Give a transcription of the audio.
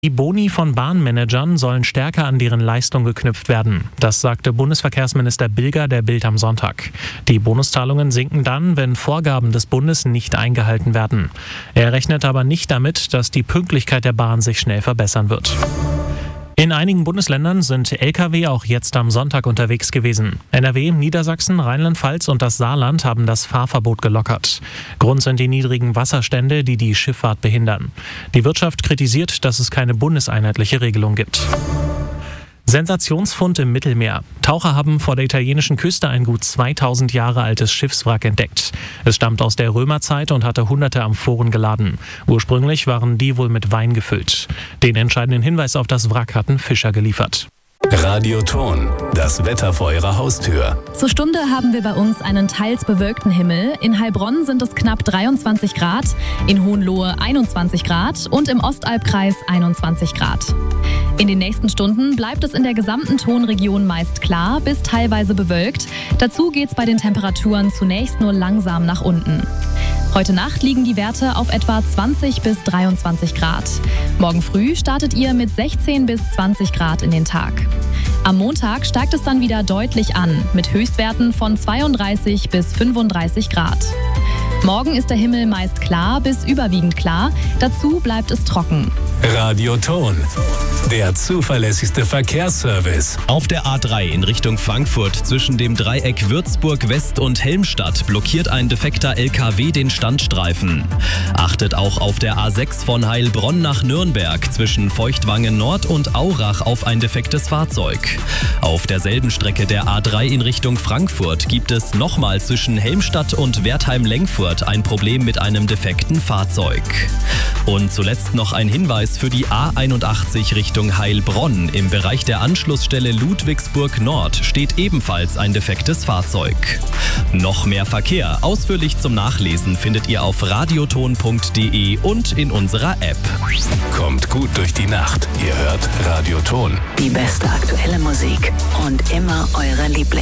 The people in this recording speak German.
Die Boni von Bahnmanagern sollen stärker an deren Leistung geknüpft werden. Das sagte Bundesverkehrsminister Bilger der Bild am Sonntag. Die Bonuszahlungen sinken dann, wenn Vorgaben des Bundes nicht eingehalten werden. Er rechnet aber nicht damit, dass die Pünktlichkeit der Bahn sich schnell verbessern wird. In einigen Bundesländern sind Lkw auch jetzt am Sonntag unterwegs gewesen. NRW, Niedersachsen, Rheinland-Pfalz und das Saarland haben das Fahrverbot gelockert. Grund sind die niedrigen Wasserstände, die die Schifffahrt behindern. Die Wirtschaft kritisiert, dass es keine bundeseinheitliche Regelung gibt. Sensationsfund im Mittelmeer. Taucher haben vor der italienischen Küste ein gut 2000 Jahre altes Schiffswrack entdeckt. Es stammt aus der Römerzeit und hatte hunderte Amphoren geladen. Ursprünglich waren die wohl mit Wein gefüllt. Den entscheidenden Hinweis auf das Wrack hatten Fischer geliefert. Radioton, das Wetter vor Ihrer Haustür. Zur Stunde haben wir bei uns einen teils bewölkten Himmel. In Heilbronn sind es knapp 23 Grad, in Hohenlohe 21 Grad und im Ostalbkreis 21 Grad. In den nächsten Stunden bleibt es in der gesamten Tonregion meist klar bis teilweise bewölkt. Dazu geht's bei den Temperaturen zunächst nur langsam nach unten. Heute Nacht liegen die Werte auf etwa 20 bis 23 Grad. Morgen früh startet ihr mit 16 bis 20 Grad in den Tag. Am Montag steigt es dann wieder deutlich an, mit Höchstwerten von 32 bis 35 Grad. Morgen ist der Himmel meist klar bis überwiegend klar, dazu bleibt es trocken. Radioton, der zuverlässigste Verkehrsservice. Auf der A3 in Richtung Frankfurt zwischen dem Dreieck Würzburg West und Helmstadt blockiert ein defekter LKW den Standstreifen. Achtet auch auf der A6 von Heilbronn nach Nürnberg zwischen Feuchtwangen Nord und Aurach auf ein defektes Fahrzeug. Auf derselben Strecke der A3 in Richtung Frankfurt gibt es nochmal zwischen Helmstadt und Wertheim-Lengfurt ein Problem mit einem defekten Fahrzeug. Und zuletzt noch ein Hinweis für die A81 Richtung Heilbronn. Im Bereich der Anschlussstelle Ludwigsburg Nord steht ebenfalls ein defektes Fahrzeug. Noch mehr Verkehr, ausführlich zum Nachlesen, findet ihr auf radioton.de und in unserer App. Kommt gut durch die Nacht. Ihr hört Radioton. Die beste aktuelle Musik und immer eure Lieblings.